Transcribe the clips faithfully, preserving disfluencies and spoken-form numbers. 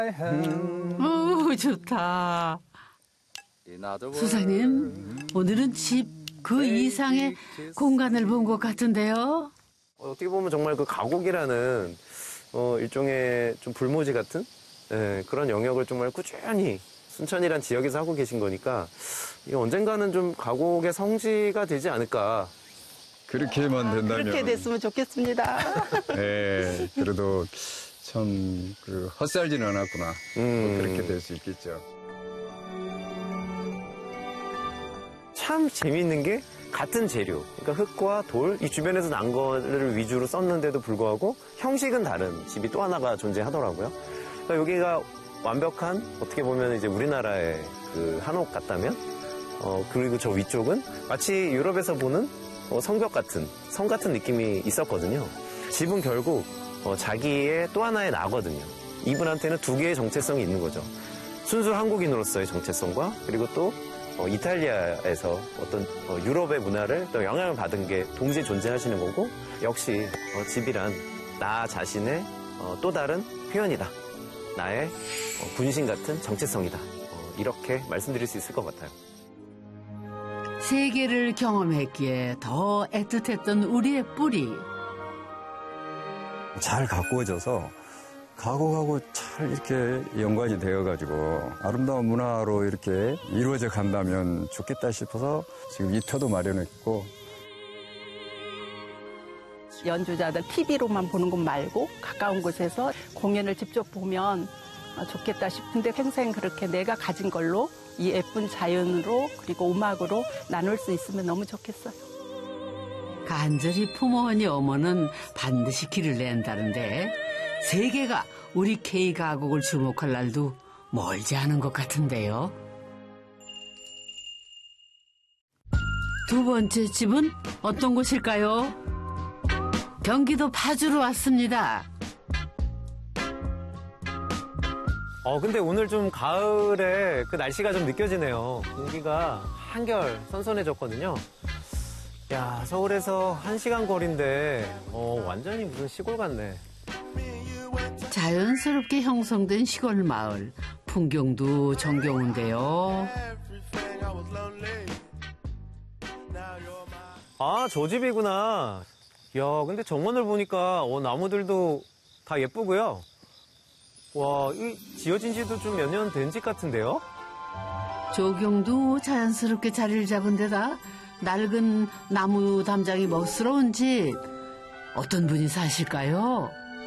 음. 오, 좋다. 소장님, 오늘은 집 그 이상의 공간을 본 것 같은데요? 어떻게 보면 정말 그 가곡이라는 어, 일종의 좀 불모지 같은 예, 그런 영역을 정말 꾸준히 순천이란 지역에서 하고 계신 거니까 이거 언젠가는 좀 가곡의 성지가 되지 않을까. 그렇게만 된다면. 그렇게 됐으면 좋겠습니다. 예, 그래도 참 그 헛살지는 않았구나. 음. 뭐 그렇게 될 수 있겠죠. 참 재미있는 게 같은 재료, 그러니까 흙과 돌, 이 주변에서 난 거를 위주로 썼는데도 불구하고 형식은 다른 집이 또 하나가 존재하더라고요. 그러니까 여기가 완벽한, 어떻게 보면 이제 우리나라의 그 한옥 같다면, 어, 그리고 저 위쪽은 마치 유럽에서 보는 어, 성벽 같은, 성 같은 느낌이 있었거든요. 집은 결국 어, 자기의 또 하나의 나거든요. 이분한테는 두 개의 정체성이 있는 거죠. 순수 한국인으로서의 정체성과 그리고 또 어, 이탈리아에서 어떤 어, 유럽의 문화를 또 영향을 받은 게 동시에 존재하시는 거고, 역시 어, 집이란 나 자신의 어, 또 다른 표현이다. 나의 어, 분신 같은 정체성이다. 어, 이렇게 말씀드릴 수 있을 것 같아요. 세계를 경험했기에 더 애틋했던 우리의 뿌리. 잘 가꾸어져서 가곡하고 잘 이렇게 연관이 되어가지고 아름다운 문화로 이렇게 이루어져 간다면 좋겠다 싶어서 지금 이 터도 마련했고. 연주자들 티비로만 보는 것 말고 가까운 곳에서 공연을 직접 보면 좋겠다 싶은데 평생 그렇게 내가 가진 걸로 이 예쁜 자연으로 그리고 음악으로 나눌 수 있으면 너무 좋겠어요. 간절히 품어오니 어머는 반드시 길을 낸다는데 세계가 우리 K 가곡을 주목할 날도 멀지 않은 것 같은데요. 두 번째 집은 어떤 곳일까요? 경기도 파주로 왔습니다. 어, 근데 오늘 좀 가을에 그 날씨가 좀 느껴지네요. 공기가 한결 선선해졌거든요. 야, 서울에서 한 시간 거리인데, 어, 완전히 무슨 시골 같네. 자연스럽게 형성된 시골 마을. 풍경도 정겨운데요. 아, 저 집이구나. 야, 근데 정원을 보니까, 어, 나무들도 다 예쁘고요. 와, 이 지어진 지도 좀 몇 년 된 집 같은데요? 조경도 자연스럽게 자리를 잡은 데다 낡은 나무 담장이 멋스러운 집. 어떤 분이 사실까요?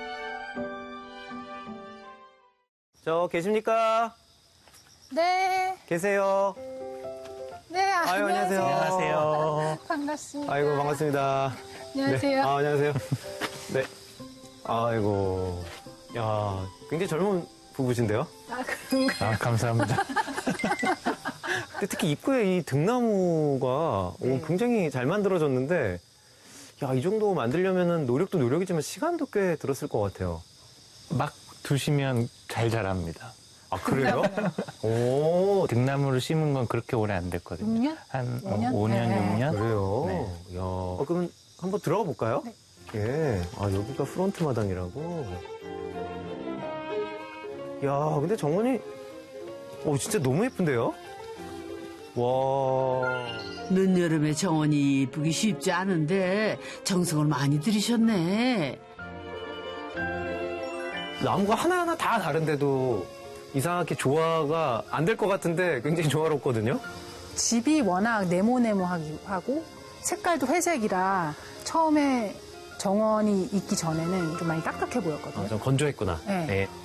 저 계십니까? 네, 계세요? 네, 아유, 안녕하세요. 안녕하세요. 반갑습니다. 아이고, 반갑습니다. 안녕하세요. 네. 아, 안녕하세요. 네. 아이고. 야, 굉장히 젊은 부부신데요? 아, 그런가? 아, 감사합니다. 근데 특히 입구에 이 등나무가 네. 오, 굉장히 잘 만들어졌는데, 야, 이 정도 만들려면 노력도 노력이지만 시간도 꽤 들었을 것 같아요. 막 두시면 잘 자랍니다. 아, 그래요? 오, 등나무를 심은 건 그렇게 오래 안 됐거든요. 육 년? 한 오 년? 오 년, 네. 육 년? 그래요? 네. 야, 어, 그럼 한번 들어가 볼까요? 네. 예. 아, 여기가 프론트 마당이라고? 야, 근데 정원이, 오, 진짜 너무 예쁜데요? 와. 늦여름에 정원이 이쁘기 쉽지 않은데 정성을 많이 들이셨네. 나무가 하나하나 다 다른데도 이상하게 조화가 안 될 것 같은데 굉장히 조화롭거든요? 집이 워낙 네모네모하고 색깔도 회색이라 처음에 정원이 있기 전에는 좀 많이 딱딱해 보였거든요. 아, 좀 건조했구나. 네. 예.